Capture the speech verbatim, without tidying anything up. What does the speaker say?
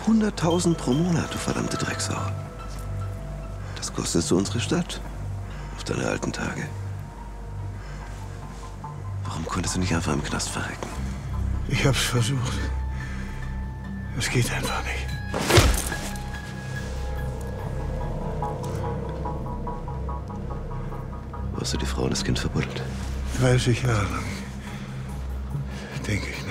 hunderttausend pro Monat, du verdammte Drecksau. Das kostest du unsere Stadt. Auf deine alten Tage. Warum konntest du nicht einfach im Knast verrecken? Ich hab's versucht. Es geht einfach nicht. Wo hast du die Frau und das Kind verbuddelt? dreißig Jahre lang. Denke ich